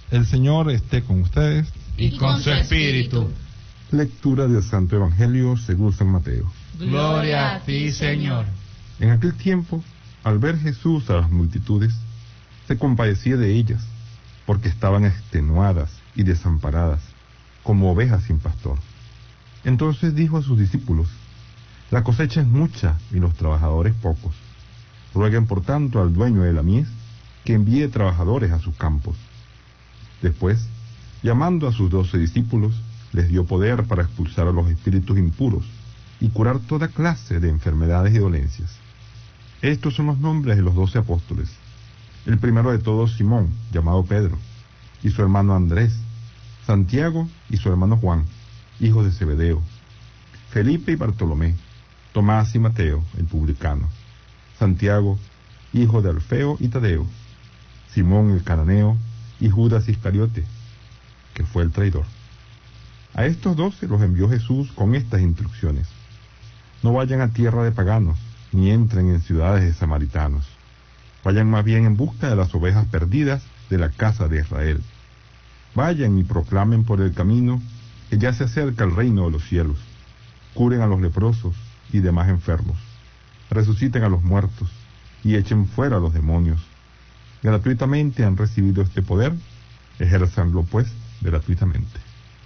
El Señor esté con ustedes. Y con su espíritu. Lectura del Santo Evangelio según San Mateo. Gloria a ti, Señor. En aquel tiempo, al ver Jesús a las multitudes, se compadecía de ellas, porque estaban extenuadas y desamparadas, como ovejas sin pastor. Entonces dijo a sus discípulos: la cosecha es mucha y los trabajadores pocos. Rueguen por tanto al dueño de la mies que envíe trabajadores a sus campos. Después, llamando a sus 12 discípulos, les dio poder para expulsar a los espíritus impuros y curar toda clase de enfermedades y dolencias. Estos son los nombres de los 12 apóstoles. El primero de todos, Simón, llamado Pedro, y su hermano Andrés, Santiago y su hermano Juan, hijos de Zebedeo, Felipe y Bartolomé, Tomás y Mateo, el publicano, Santiago, hijo de Alfeo y Tadeo, Simón el cananeo y Judas Iscariote, que fue el traidor. A estos 12 los envió Jesús con estas instrucciones: no vayan a tierra de paganos, ni entren en ciudades de samaritanos. Vayan más bien en busca de las ovejas perdidas de la casa de Israel. Vayan y proclamen por el camino que ya se acerca el reino de los cielos. Curen a los leprosos y demás enfermos. Resuciten a los muertos y echen fuera a los demonios. Gratuitamente han recibido este poder, ejérzanlo pues gratuitamente.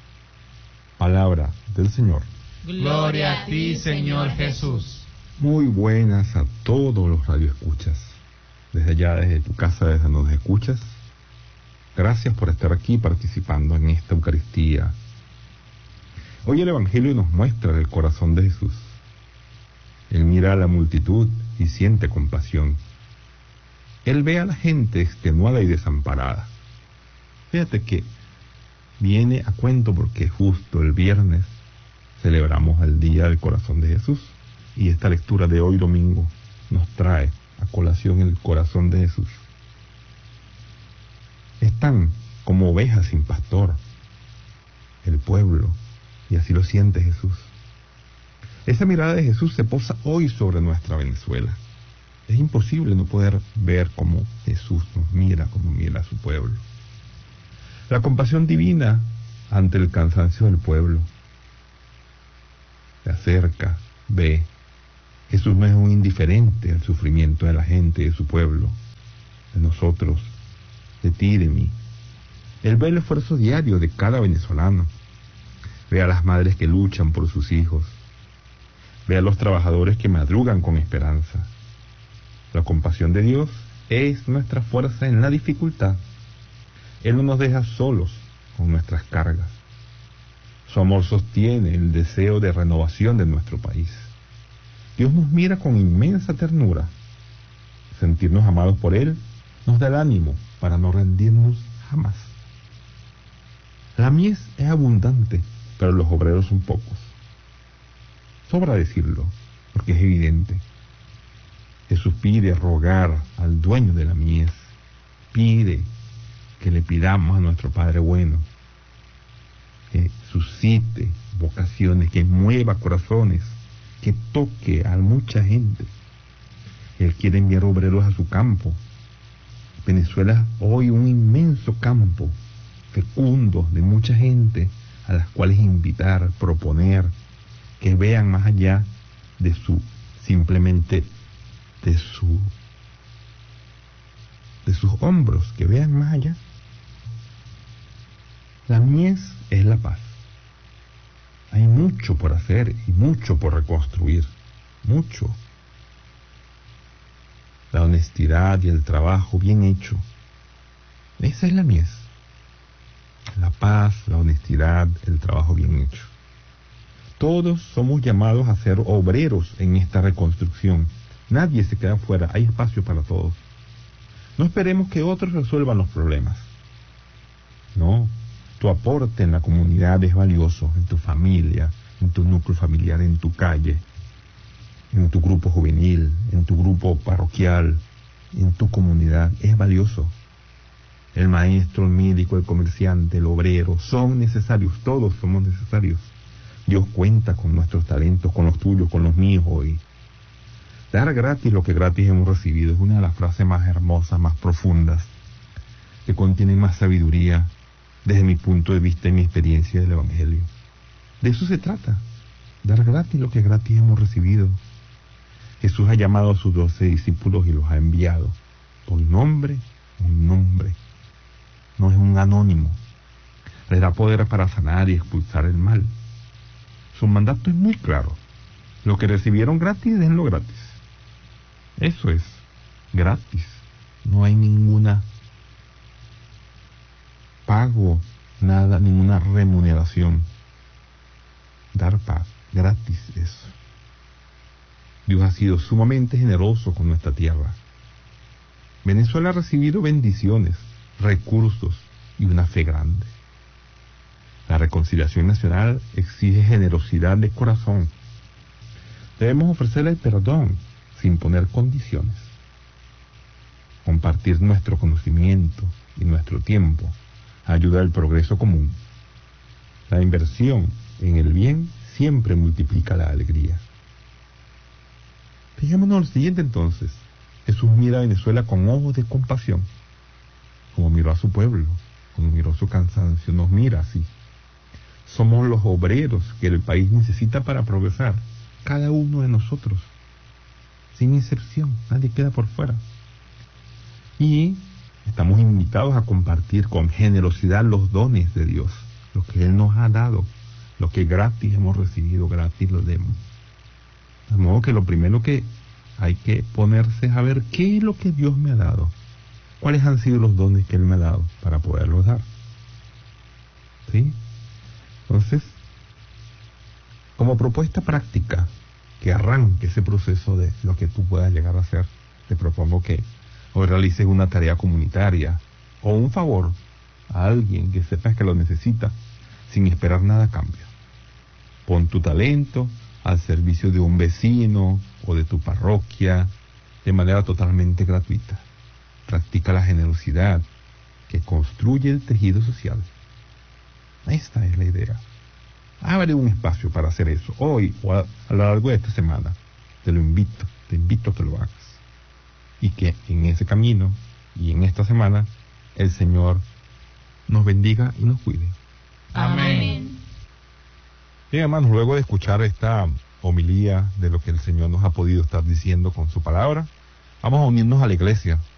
Palabra del Señor. Gloria a ti, Señor Jesús. Muy buenas a todos los radioescuchas. Desde allá, desde tu casa, desde donde nos escuchas, gracias por estar aquí participando en esta Eucaristía. Hoy el Evangelio nos muestra el corazón de Jesús. Él mira a la multitud y siente compasión. Él ve a la gente extenuada y desamparada. Fíjate que viene a cuento porque justo el viernes celebramos el Día del Corazón de Jesús, y esta lectura de hoy domingo nos trae a colación el corazón de Jesús. Están como ovejas sin pastor el pueblo, y así lo siente Jesús. Esa mirada de Jesús se posa hoy sobre nuestra Venezuela. Es imposible no poder ver cómo Jesús nos mira, como mira a su pueblo. La compasión divina ante el cansancio del pueblo. Se acerca, ve. Jesús no es un indiferente al sufrimiento de la gente, de su pueblo, de nosotros, de ti y de mí. Él ve el esfuerzo diario de cada venezolano. Ve a las madres que luchan por sus hijos. Ve a los trabajadores que madrugan con esperanza. La compasión de Dios es nuestra fuerza en la dificultad. Él no nos deja solos con nuestras cargas. Su amor sostiene el deseo de renovación de nuestro país. Dios nos mira con inmensa ternura. Sentirnos amados por Él nos da el ánimo para no rendirnos jamás. La mies es abundante, pero los obreros son pocos. Sobra decirlo, porque es evidente. Jesús pide rogar al dueño de la mies, pide que le pidamos a nuestro Padre bueno, que suscite vocaciones, que mueva corazones, que toque a mucha gente. Él quiere enviar obreros a su campo. Venezuela es hoy un inmenso campo, fecundo, de mucha gente, a las cuales invitar, proponer, que vean más allá de simplemente de sus hombros, que vean más allá. La mies es la paz. Hay mucho por hacer y mucho por reconstruir, mucho. La honestidad y el trabajo bien hecho, esa es la mies. La paz, la honestidad, el trabajo bien hecho. Todos somos llamados a ser obreros en esta reconstrucción. Nadie se queda fuera, hay espacio para todos. No esperemos que otros resuelvan los problemas. No, tu aporte en la comunidad es valioso, en tu familia, en tu núcleo familiar, en tu calle, en tu grupo juvenil, en tu grupo parroquial, en tu comunidad, es valioso. El maestro, el médico, el comerciante, el obrero, son necesarios, todos somos necesarios. Dios cuenta con nuestros talentos, con los tuyos, con los míos hoy. Dar gratis lo que gratis hemos recibido es una de las frases más hermosas, más profundas que contienen más sabiduría desde mi punto de vista y mi experiencia del Evangelio. De eso se trata, dar gratis lo que gratis hemos recibido. Jesús ha llamado a sus 12 discípulos y los ha enviado por nombre, un nombre. No es un anónimo. Les da poder para sanar y expulsar el mal. Su mandato es muy claro. Lo que recibieron gratis, denlo gratis. Eso es, gratis. No hay ninguna pago, nada, ninguna remuneración. Dar paz, gratis eso. Dios ha sido sumamente generoso con nuestra tierra. Venezuela ha recibido bendiciones, recursos y una fe grande. La reconciliación nacional exige generosidad de corazón. Debemos ofrecerle el perdón sin poner condiciones. Compartir nuestro conocimiento y nuestro tiempo ayuda al progreso común. La inversión en el bien siempre multiplica la alegría. Fijémonos en lo siguiente entonces. Jesús mira a Venezuela con ojos de compasión, como miró a su pueblo, como miró su cansancio, nos mira así. Somos los obreros que el país necesita para progresar, cada uno de nosotros, sin excepción, nadie queda por fuera. Y estamos invitados a compartir con generosidad los dones de Dios, lo que Él nos ha dado, lo que gratis hemos recibido, gratis lo demos. De modo que lo primero que hay que ponerse es a ver qué es lo que Dios me ha dado, cuáles han sido los dones que Él me ha dado para poderlos dar. ¿Sí? Entonces, como propuesta práctica que arranque ese proceso de lo que tú puedas llegar a hacer, te propongo que hoy realices una tarea comunitaria o un favor a alguien que sepas que lo necesita sin esperar nada a cambio. Pon tu talento al servicio de un vecino o de tu parroquia de manera totalmente gratuita. Practica la generosidad que construye el tejido social. Esta es la idea. Abre un espacio para hacer eso. Hoy o a lo largo de esta semana. Te invito a que lo hagas. Y que en ese camino y en esta semana el Señor nos bendiga y nos cuide. Amén. Bien, hermanos, luego de escuchar esta homilía de lo que el Señor nos ha podido estar diciendo con su palabra, vamos a unirnos a la iglesia